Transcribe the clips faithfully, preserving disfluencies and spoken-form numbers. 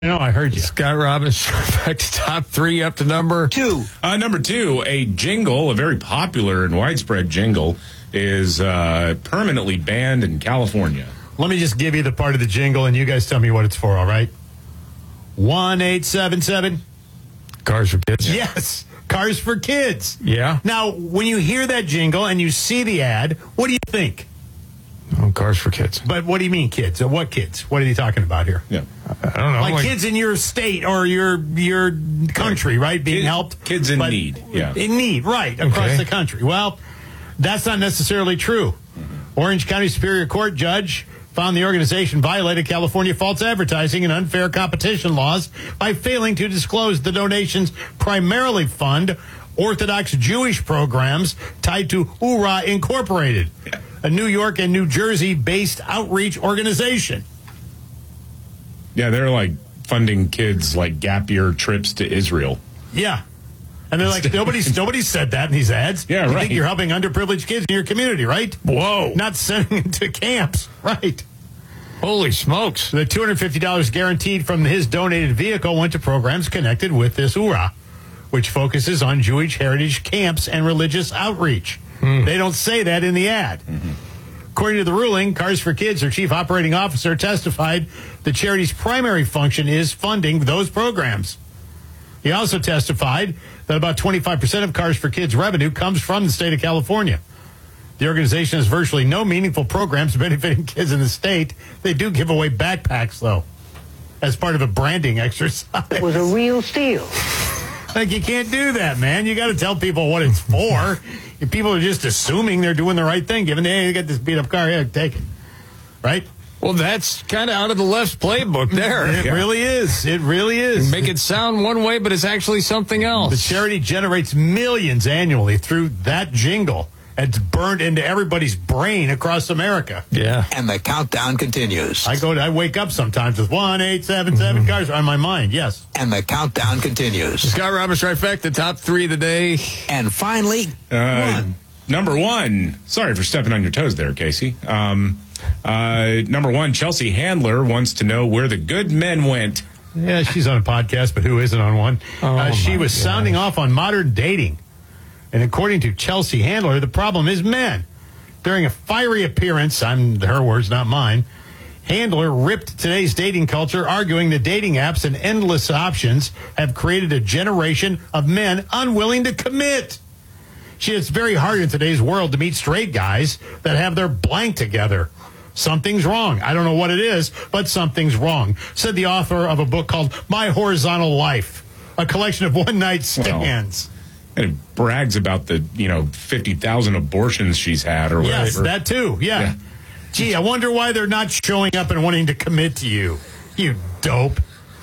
No, I heard you. Scott Robbins, back to top three, up to number two. Uh, number two, a jingle, a very popular and widespread jingle, is uh, permanently banned in California. Let me just give you the part of the jingle, and you guys tell me what it's for, all right? one eight seven seven Cars for Kids. Yes, Cars for Kids. Yeah. Now, when you hear that jingle and you see the ad, what do you think? Oh, Cars for Kids. But what do you mean, kids? Uh, What kids? What are you talking about here? Yeah. I don't know. Like, like kids in your state or your your country, right? Being Kids- helped? kids in But- need, yeah. In need, right, across Okay. the country. Well, that's not necessarily true. Orange County Superior Court judge found the organization violated California false advertising and unfair competition laws by failing to disclose the donations primarily fund Orthodox Jewish programs tied to U R A Incorporated, a New York and New Jersey-based outreach organization. Yeah, they're like funding kids like gap year trips to Israel. Yeah. And they're like, nobody's nobody's said that in these ads. Yeah, you right. think you're helping underprivileged kids in your community, right? Whoa. Not sending them to camps, right? Holy smokes. The two hundred fifty dollars guaranteed from his donated vehicle went to programs connected with this U R A, which focuses on Jewish heritage camps and religious outreach. Hmm. They don't say that in the ad. Mm-hmm. According to the ruling, Cars for Kids, their chief operating officer, testified the charity's primary function is funding those programs. He also testified that about twenty-five percent of Cars for Kids revenue comes from the state of California. The organization has virtually no meaningful programs benefiting kids in the state. They do give away backpacks, though, as part of a branding exercise. It was a real steal. Like, you can't do that, man. You got to tell people what it's for. If people are just assuming they're doing the right thing, given, hey, they got this beat-up car, yeah, take it. Right? Well, that's kind of out of the left's playbook there. It really is. It really is. Make it sound one way, but it's actually something else. The charity generates millions annually through that jingle. It's burned into everybody's brain across America. Yeah. And the countdown continues. I go to, I wake up sometimes with one eight seven seven cars on my mind. Yes. And the countdown continues. Scott Robbins trifecta, top three of the day. And finally, Uh, one. Number one, sorry for stepping on your toes there, Casey. Um, uh, number one, Chelsea Handler wants to know where the good men went. Yeah, she's on a podcast, but who isn't on one? Oh, uh, she my was gosh. sounding off on modern dating. And according to Chelsea Handler, the problem is men. During a fiery appearance, I'm her words, not mine, Handler ripped today's dating culture, arguing that dating apps and endless options have created a generation of men unwilling to commit. She, it's very hard in today's world to meet straight guys that have their blank together. Something's wrong. I don't know what it is, but something's wrong, said the author of a book called My Horizontal Life, a collection of one-night stands. And it brags about the, you know, fifty thousand abortions she's had or whatever. Yes, that too, yeah. Yeah. Gee, I wonder why they're not showing up and wanting to commit to you. You dope.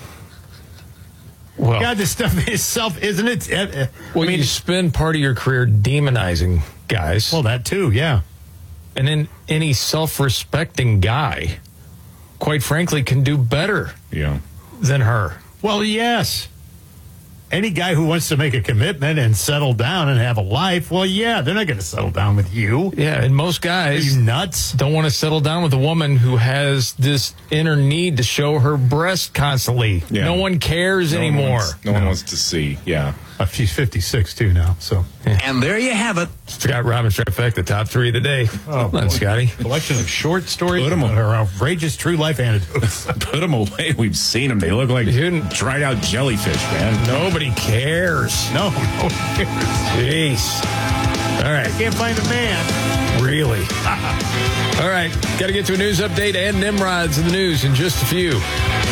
Well, God, this stuff is self, isn't it? Uh, uh, well I mean, you spend part of your career demonizing guys. well, that too, yeah. And then any self-respecting guy, quite frankly, can do better Yeah. than her. Well, yes. Any guy who wants to make a commitment and settle down and have a life, well, yeah, they're not going to settle down with you. Yeah, and most Are guys you nuts? don't want to settle down with a woman who has this inner need to show her breast constantly. Yeah. No one cares No one anymore. wants- No one wants to see. Yeah. Uh, she's fifty-six, too, now, so. And there you have it. Scott Robbins trifecta, top three of the day. Oh, Come on, Scotty. Collection of short stories Put 'em about on. her outrageous true life anecdotes. Put them away. We've seen them. They look like Dude. dried out jellyfish, man. Nobody cares. no, no one cares. Jeez. All right. Can't find a man. Really? All right. Got to get to a news update and Nimrod's in the news in just a few.